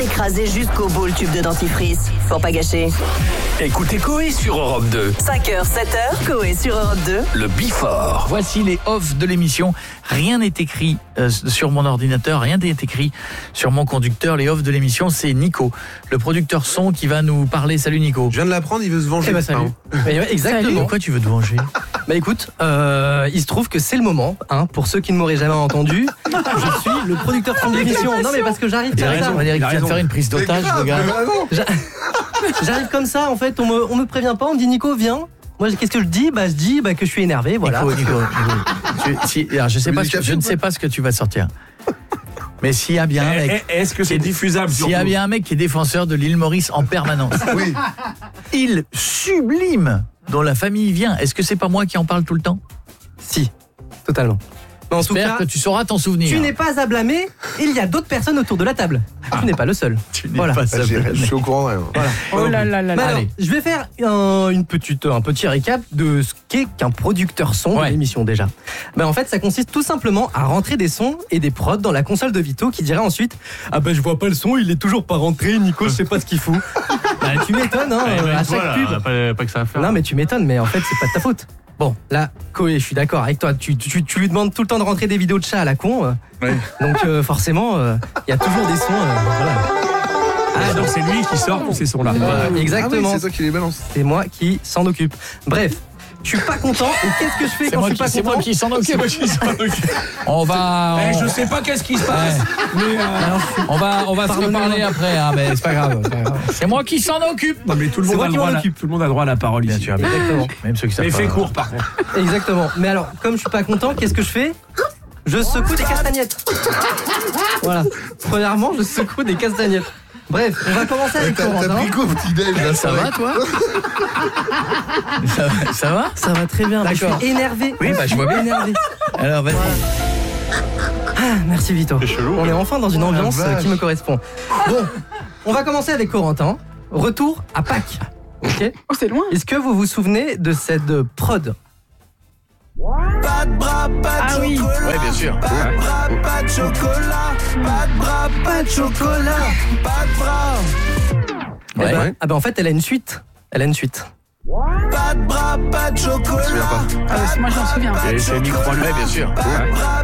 écraser jusqu'au bout le tube de dentifrice. Pour pas gâcher. Écoutez Coé sur Europe 2. 5h, 7h, Coé sur Europe 2. Le Before. Voici les off de l'émission. Rien n'est écrit sur mon ordinateur, rien n'est écrit sur mon conducteur. Les off de l'émission, c'est Nico, le producteur son qui va nous parler. Salut Nico. Je viens de l'apprendre, il veut se venger. Salut. Exactement. Pourquoi tu veux te venger? Bah écoute, il se trouve que c'est le moment, pour ceux qui ne m'auraient jamais entendu, je suis le producteur son de l'émission. Non mais parce que j'arrive comme ça. On va dire qu'il vient de faire une prise d'otage, le gars. J'arrive comme ça, en fait, on me prévient pas, on me dit Nico, viens. Moi, qu'est-ce que je dis? Je dis que je suis énervé, voilà. Nico. Alors, je ne sais pas ce que tu vas sortir. Mais s'il y a bien un mec... Est-ce que c'est diffusable? S'il y a bien un mec qui est défenseur de l'île Maurice en permanence. Oui. Île sublime dont la famille vient. Est-ce que c'est pas moi qui en parle tout le temps? Si, totalement. Mais en tout J'espère cas, que tu sauras t'en souvenir. tu n'es pas à blâmer, il y a d'autres personnes autour de la table. Tu n'es pas le seul. Tu n'es Voilà. pas à blâmer. Je suis au courant. Voilà. Oh là là là Mais là. alors, Allez. je vais faire un petit récap de ce qu'est qu'un producteur son Ouais. de l'émission déjà. En fait, ça consiste tout simplement à rentrer des sons et des prods dans la console de Vito qui dira ensuite je vois pas le son, il est toujours pas rentré, Nico, je sais pas ce qu'il fout. Tu m'étonnes, à chaque pub. Pas que ça à faire. Non mais tu m'étonnes, mais en fait c'est pas de ta faute. Bon, là, Coé, je suis d'accord avec toi. Tu lui demandes tout le temps de rentrer des vidéos de chat à la con. Donc forcément, il y a toujours des sons. Voilà. Donc c'est lui qui sort tous ces sons-là. Exactement. Ah oui, c'est toi qui les balance. C'est moi qui s'en occupe. Bref, je suis pas content. Et qu'est-ce que je fais quand je suis pas C'est moi content? qui s'en occupe. On va... Je sais pas qu'est-ce qui se passe. Mais On va se Pardonnez-moi. reparler après, mais c'est pas grave. C'est moi qui s'en occupe. non, mais tout le C'est monde moi a le qui droit. m'en occupe. Tout le monde a droit à la parole ici. Bien sûr. Exactement. Même ceux qui savent Mais pas. fais court par contre. Exactement. Mais alors, comme je suis pas content, qu'est-ce que je fais? Je secoue des castagnettes. Voilà. Premièrement, je secoue des castagnettes. Bref, on va commencer avec T'as Corentin. pris quoi au petit-déj là? Ça va, toi? Ça va? Ça va très bien. Je suis D'accord. énervé. Oui, je vois bien. Énervé. Alors, vas-y. Merci Vito. On est enfin dans une ambiance qui me correspond. Bon, on va commencer avec Corentin. Retour à Pâques. Ok. Oh, c'est loin. Est-ce que vous vous souvenez de cette prod? Ah oui. Ouais, bien sûr. Pas de chocolat, pas de bras, pas de chocolat, pas de bras. Ouais. En fait, elle a une suite. Pas de bras, pas de chocolat. Ah, moi, j'en souviens. C'est micro. Ouais, bien sûr. Pas de bras,